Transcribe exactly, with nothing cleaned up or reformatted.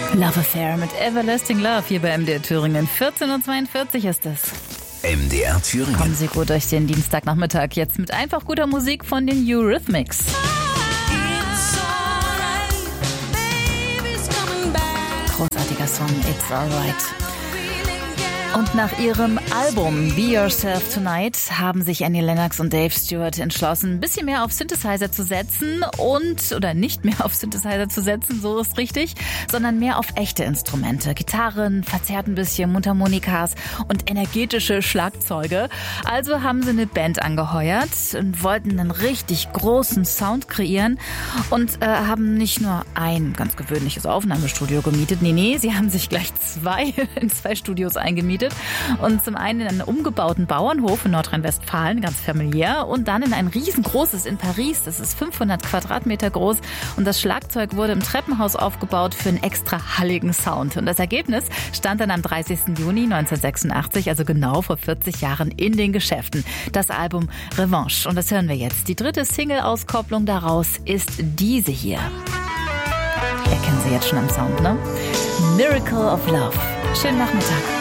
Love Affair mit Everlasting Love hier bei M D R Thüringen. vierzehn Uhr zweiundvierzig ist es. M D R Thüringen. Kommen Sie gut durch den Dienstagnachmittag jetzt mit einfach guter Musik von den Eurythmics. Großartiger Song, It's Alright. Und nach ihrem Album Be Yourself Tonight haben sich Annie Lennox und Dave Stewart entschlossen, ein bisschen mehr auf Synthesizer zu setzen und, oder nicht mehr auf Synthesizer zu setzen, so ist richtig, sondern mehr auf echte Instrumente. Gitarren, verzerrt ein bisschen Mundharmonikas und energetische Schlagzeuge. Also haben sie eine Band angeheuert und wollten einen richtig großen Sound kreieren und äh, haben nicht nur ein ganz gewöhnliches Aufnahmestudio gemietet, nee, nee, sie haben sich gleich zwei in zwei Studios eingemietet. Und zum einen in einen umgebauten Bauernhof in Nordrhein-Westfalen, ganz familiär, und dann in ein riesengroßes in Paris, das ist fünfhundert Quadratmeter groß, und das Schlagzeug wurde im Treppenhaus aufgebaut für einen extra halligen Sound. Und das Ergebnis stand dann am dreißigsten Juni neunzehnhundertsechsundachtzig, also genau vor vierzig Jahren, in den Geschäften. Das Album Revanche. Und das hören wir jetzt. Die dritte Single-Auskopplung daraus ist diese hier. Erkennen Sie jetzt schon am Sound, ne? Miracle of Love. Schönen Nachmittag.